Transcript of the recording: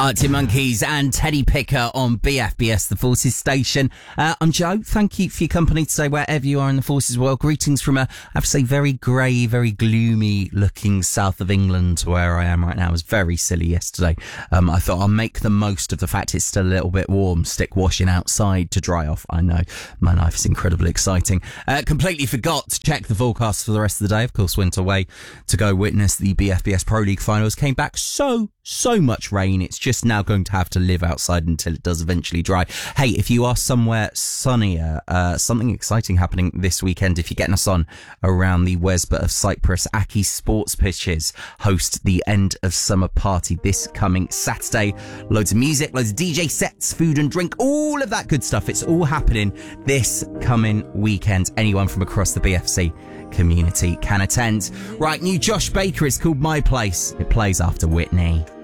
Arctic Monkeys and Teddy Picker on BFBS, the Forces station. I'm Joe. Thank you for your company today, wherever you are in the Forces world. Greetings from I have to say, very grey, very gloomy looking south of England, where I am right now. It was very silly yesterday. I thought I'll make the most of the fact it's still a little bit warm, stick washing outside to dry off. I know, my life is incredibly exciting. Completely forgot to check the forecast for the rest of the day. Of course, went away to go witness the BFBS Pro League finals. Came back so much rain. It's just now going to have to live outside until it does eventually dry. Hey, if you are somewhere sunnier, something exciting happening this weekend. If you're getting us on around the Wesborough of Cyprus, Aki Sports Pitches host the end of summer party this coming Saturday. Loads of music, loads of DJ sets, food and drink, all of that good stuff. It's all happening this coming weekend. Anyone from across the BFC community can attend. Right, new Josh Baker is called My Place. It plays after Whitney.